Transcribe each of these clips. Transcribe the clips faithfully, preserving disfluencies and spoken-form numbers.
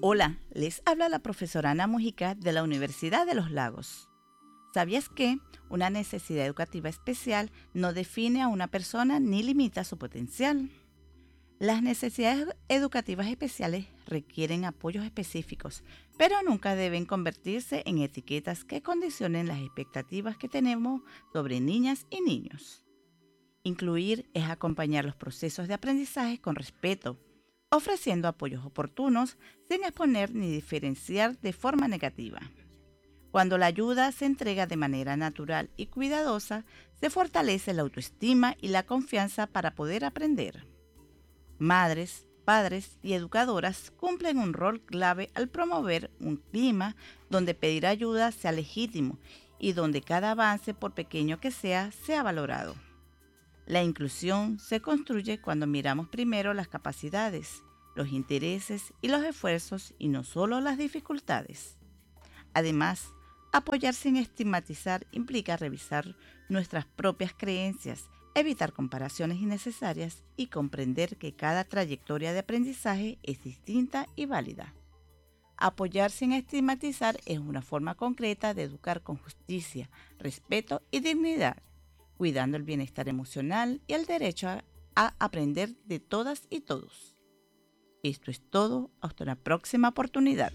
Hola, les habla la profesora Ana Mujica de la Universidad de los Lagos. ¿Sabías que una necesidad educativa especial no define a una persona ni limita su potencial? Las necesidades educativas especiales requieren apoyos específicos, pero nunca deben convertirse en etiquetas que condicionen las expectativas que tenemos sobre niñas y niños. Incluir es acompañar los procesos de aprendizaje con respeto, ofreciendo apoyos oportunos sin exponer ni diferenciar de forma negativa. Cuando la ayuda se entrega de manera natural y cuidadosa, se fortalece la autoestima y la confianza para poder aprender. Madres, padres y educadoras cumplen un rol clave al promover un clima donde pedir ayuda sea legítimo y donde cada avance, por pequeño que sea, sea valorado. La inclusión se construye cuando miramos primero las capacidades, los intereses y los esfuerzos y no solo las dificultades. Además, apoyar sin estigmatizar implica revisar nuestras propias creencias, evitar comparaciones innecesarias y comprender que cada trayectoria de aprendizaje es distinta y válida. Apoyar sin estigmatizar es una forma concreta de educar con justicia, respeto y dignidad, cuidando el bienestar emocional y el derecho a, a aprender de todas y todos. Esto es todo, hasta una próxima oportunidad.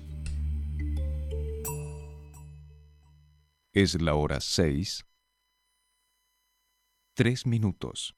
Es la hora seis, tres minutos.